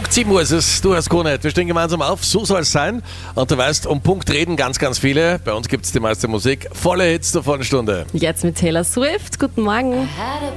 Punkt 7 Uhr ist es, du hast Krone. Wir stehen gemeinsam auf, so soll es sein. Und du weißt, um Punkt reden ganz, ganz viele. Bei uns gibt es die meiste Musik. Volle Hits zur vollen Stunde. Jetzt mit Taylor Swift. Guten Morgen.